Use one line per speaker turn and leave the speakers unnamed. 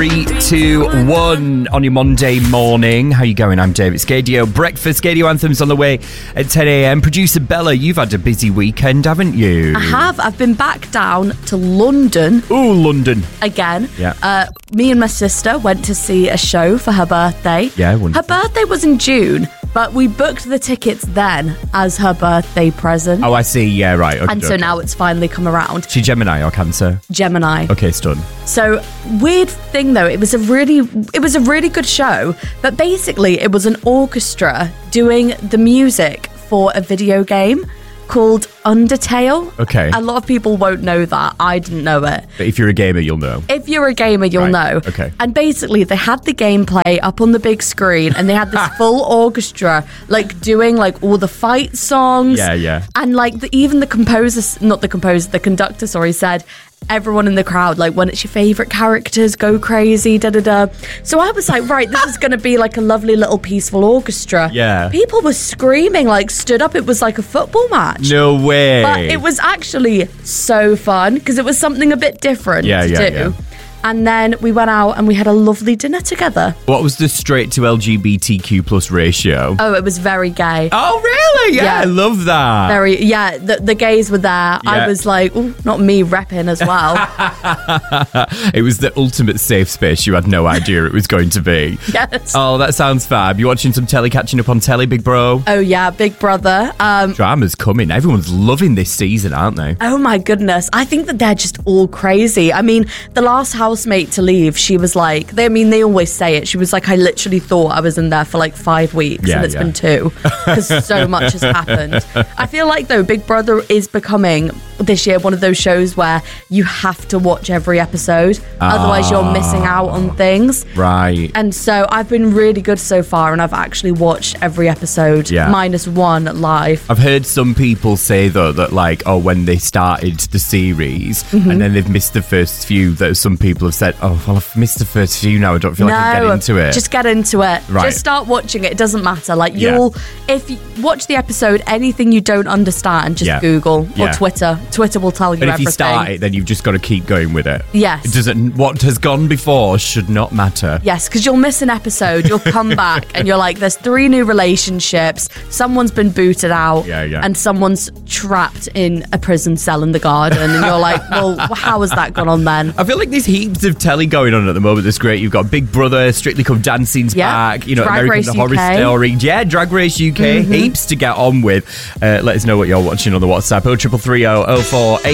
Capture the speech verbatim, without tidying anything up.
Three, two, one on your Monday morning. How you going? I'm David Scadio. Breakfast Scadio Anthems on the way at ten a.m. Producer Bella, you've had a busy weekend, haven't you?
I have. I've been back down to London.
Ooh, London.
Again.
Yeah.
Uh, me and my sister went to see a show for her birthday.
Yeah, wonderful.
Her birthday was in June, but we booked the tickets then as her birthday present.
Oh, I see. Yeah, right. Okay,
and so
okay.
now it's finally come around.
She Gemini or Cancer?
Gemini.
Okay, stun.
So, weird thing though, it was a really it was a really good show, but basically it was an orchestra doing the music for a video game called Undertale.
Okay.
A lot of people won't know that. I didn't know it.
But if you're a gamer, you'll know.
If you're a gamer, you'll
Right,
know.
okay.
And basically, they had the gameplay up on the big screen, and they had this full orchestra, like doing like all the fight songs.
Yeah, yeah.
And like the, even the composer, not the composer, the conductor, sorry, said everyone in the crowd, like, when it's your favorite characters, go crazy, da da da. So I was like, right, this is going to be like a lovely little peaceful orchestra.
Yeah.
People were screaming, like stood up. It was like a football match.
No way.
But it was actually so fun because it was something a bit different
Yeah,
to
yeah,
do.
yeah.
And then we went out and we had a lovely dinner together.
What was the straight to L G B T Q plus ratio?
Oh, it was very gay.
Oh, really? Yeah,
Yeah.
I love that.
Very, yeah, the, the gays were there.
Yeah.
I was like, ooh, not me repping as well.
It was the ultimate safe space. You had no idea it was going to be.
Yes.
Oh, that sounds fab. You watching some telly, catching up on telly, big bro?
Oh, yeah, Big Brother. Um,
Drama's coming. Everyone's loving this season, aren't they?
oh, my goodness. I think that they're just all crazy. I mean, the last housemate to leave, she was like, they, I mean, they always say it. She was like, I literally thought I was in there for like five weeks
Yeah,
and it's
yeah.
been two because so much has happened. I feel like, though, Big Brother is becoming this year one of those shows where you have to watch every episode. Otherwise, you're missing out on things.
Right.
And so I've been really good so far and I've actually watched every episode,
Yeah.
minus one live.
I've heard some people say, though, that, like, oh, when they started the series
Mm-hmm.
and then they've missed the first few, that some people have said, oh, well, I've missed the first few now. I don't feel like I can get into it.
Just get into it.
Right.
Just start watching it. It doesn't matter. Like,
Yeah.
you'll, if you watch the episode, anything you don't understand, just
Yeah.
Google
Yeah.
or Twitter. Twitter will tell you
But if
everything.
you start it, then you've just got to keep going with it.
Yes.
It doesn't. What has gone before should not matter.
Yes, because you'll miss an episode, you'll come back and you're like, there's three new relationships, someone's been booted out,
Yeah, yeah.
and someone's trapped in a prison cell in the garden, and you're like, well, how has that gone on then?
I feel like there's heaps of telly going on at the moment that's great. You've got Big Brother, Strictly Come Dancing's
Yeah.
back, you know,
Drag
American
Race
Horror
U K.
Story. Yeah, Drag Race U K, heaps to get on with. Uh, let us know what you're watching on the WhatsApp. oh three three three oh oh four eight